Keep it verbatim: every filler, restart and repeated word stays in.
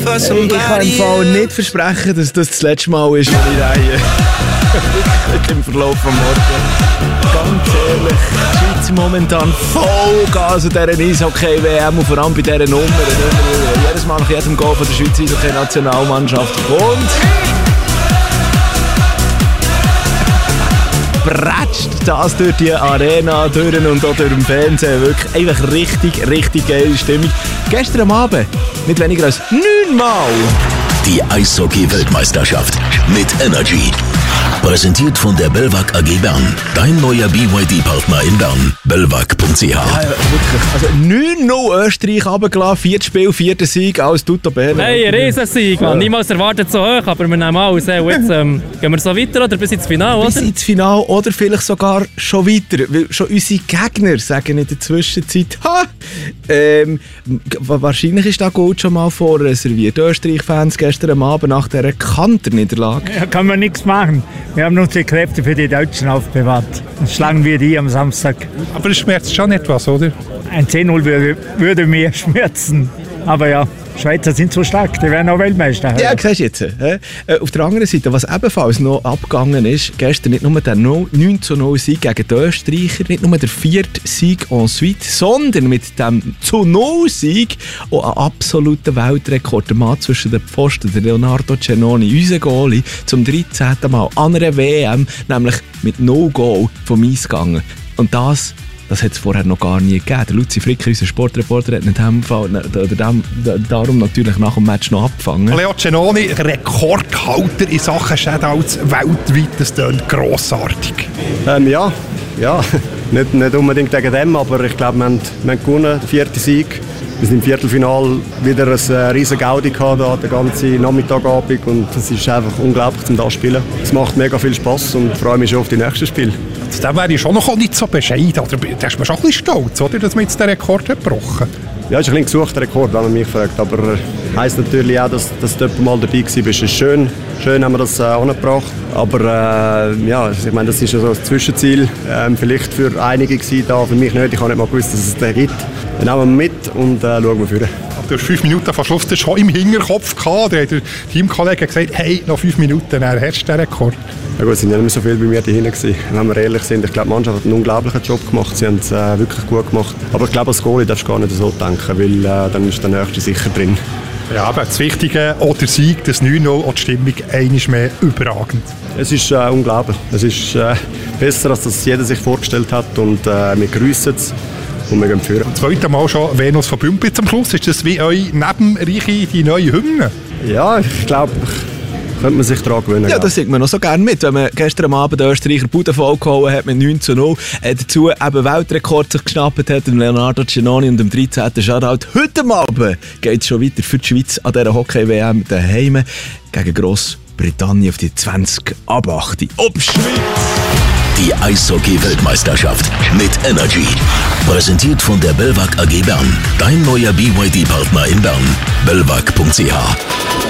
Ich kann im Fall nicht versprechen, dass das das letzte Mal ist, wenn ich reihe. Im Verlauf des Morgens. Ganz ehrlich, die Schweiz momentan Vollgas an dieser Eishockey-W M und vor allem bei dieser Nummer. Jedes Mal nach jedem Goal von der Schweizer Eishockey-Nationalmannschaft kommt. Bratscht das durch die Arena durch und auch durch den Fernsehen. Wirklich einfach richtig, richtig geile Stimmung. Gestern am Abend nicht weniger als neunmal. Die Eishockey-Weltmeisterschaft mit Energy. Präsentiert von der Belvac A G Bern. Dein neuer B Y D-Partner in Bern. belvac punkt c h. Ja, wirklich. Also neun null Österreich runtergelassen, viertes Spiel, vierter Sieg, alles tutto bene. Hey, ein Riesensieg, man. Niemals erwartet so hoch, aber wir nehmen alles. Hey, jetzt ähm, gehen wir so weiter oder bis ins Finale, oder? Bis ins Finale oder vielleicht sogar schon weiter. Weil schon unsere Gegner sagen in der Zwischenzeit, ha! Ähm, wahrscheinlich ist der Gold schon mal vorreserviert. Österreich-Fans gestern am Abend nach dieser Kanter-Niederlage. Ja, kann man nichts machen. Wir haben unsere Kräfte für die Deutschen aufbewahrt. Dann schlagen wir die am Samstag. Aber es schmerzt schon etwas, oder? Ein zehn null würde, würde mir schmerzen. Aber ja, Schweizer sind so stark, die werden auch Weltmeister. Ja, siehst du jetzt. Äh? Auf der anderen Seite, was ebenfalls noch abgegangen ist, gestern nicht nur der neun zu null Sieg gegen die Österreicher, nicht nur der vierte Sieg en suite, sondern mit dem zu null Sieg auch ein absoluter Weltrekord. Der Mann zwischen den Pfosten, der Leonardo Cennoni, unser Goalie, zum dreizehnten Mal an einer W M, nämlich mit null Goal vom Eis gegangen. Und das Das hat es vorher noch gar nie gegeben. Der Luzi Frick, unser Sportreporter, hat in dem Fall, oder dem, darum natürlich nach dem Match noch abgefangen. Leo Cennoni, Rekordhalter in Sachen Shoutouts weltweit, das klingt grossartig. Ähm, ja, ja. nicht, nicht unbedingt wegen dem, aber ich glaube, wir haben, wir haben gewonnen, der vierte Sieg. Wir sind im Viertelfinale wieder ein äh, riesen Gaudi gehabt, da, den ganzen Nachmittagabend, und es ist einfach unglaublich, um das zu spielen. Es macht mega viel Spass und freue mich schon auf die nächsten Spiele. Zu dem wäre ich schon noch nicht so bescheiden, oder? Da ist man schon ein bisschen stolz, oder, dass man jetzt den Rekord hat gebrochen. Ja, es ist ein bisschen gesuchter Rekord, wenn man mich fragt, aber heisst natürlich auch, dass, dass du mal dabei warst. Es ist schön, schön haben wir das äh, angebracht, aber äh, ja, ich meine, das ist ja so ein Zwischenziel, ähm, vielleicht für einige gewesen, da, für mich nicht. Ich habe nicht mal gewusst, dass es den gibt. Dann nehmen wir mit und äh, schauen wir vor. Du hast fünf Minuten vor Schluss schon im Hinterkopf gehabt. Da hat der Teamkollege gesagt, hey, noch fünf Minuten, dann hast du den Rekord. Ja gut, es sind ja nicht mehr so viele bei mir dahinter gewesen. Wenn wir ehrlich sind, ich glaube, die Mannschaft hat einen unglaublichen Job gemacht. Sie haben es äh, wirklich gut gemacht. Aber ich glaube, als Goalie darfst du gar nicht so denken, weil äh, dann ist der Nächste sicher drin. Ja, aber das Wichtige, auch der Sieg, das neun null, und die Stimmung einmal mehr überragend. Es ist äh, unglaublich. Es ist äh, besser, als das jeder sich vorgestellt hat, und äh, wir grüssen es. Und wir gehen führen. Das zweite Mal schon Venus von Bümpi zum Schluss. Ist das wie euch Nebenreiche die neue Hymne? Ja, ich glaube, könnte man sich daran gewöhnen. Ja, das sieht man noch so gerne mit, wenn man gestern am Abend den Österreicher Bude vollgehauen hat mit neun zu null. Äh, dazu eben Weltrekord sich geschnappt hat, dem Leonardo Cennoni und dem dreizehnten Shoutout. Heute Abend geht es schon weiter für die Schweiz an dieser Hockey-W M daheim gegen Grossbritannien auf die zwanzig ab acht. Ob Schweiz! Die Eishockey-Weltmeisterschaft mit Energy. Präsentiert von der Belvac A G Bern. Dein neuer B Y D-Partner in Bern. belvac punkt c h.